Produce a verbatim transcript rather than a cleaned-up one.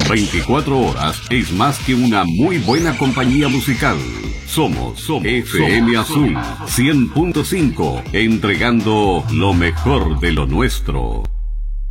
veinticuatro horas es más que una muy buena compañía musical. Somos, somos F M somos, Azul cien punto cinco, entregando lo mejor de lo nuestro.